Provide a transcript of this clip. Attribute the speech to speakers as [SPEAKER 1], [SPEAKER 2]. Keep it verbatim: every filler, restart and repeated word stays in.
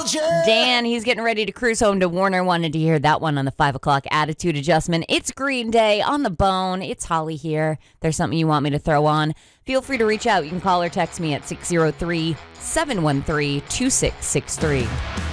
[SPEAKER 1] told you.
[SPEAKER 2] Dan, he's getting ready to cruise home to Warner. Wanted to hear that one on the five o'clock attitude adjustment. It's Green Day on the bone. It's Holly here. There's something you want me to throw on, feel free to reach out. You can call or text me at six oh three, seven one three, two six six three.